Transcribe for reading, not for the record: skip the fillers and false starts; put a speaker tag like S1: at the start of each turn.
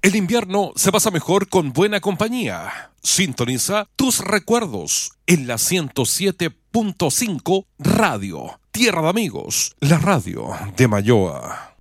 S1: El invierno se pasa mejor con buena compañía. Sintoniza tus recuerdos en la 107.5 Radio. Tierra de Amigos, la radio de Mayoa.